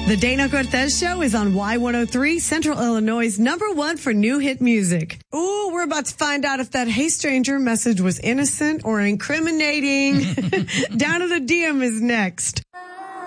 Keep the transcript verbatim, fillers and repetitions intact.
The Dana Cortez Show is on Y one oh three, Central Illinois' number one for new hit music. Ooh, we're about to find out if that Hey Stranger message was innocent or incriminating. Down to the D M is next.